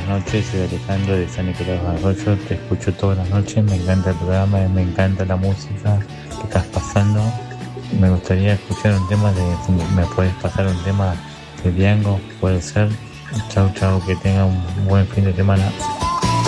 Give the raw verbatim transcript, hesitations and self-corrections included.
noches, soy Alejandro de San Nicolás de Arroyo, te escucho todas las noches, me encanta el programa, me encanta la música que estás pasando. Me gustaría escuchar un tema de, si me puedes pasar un tema de Diango, puede ser. Chau, chau, que tenga un buen fin de semana.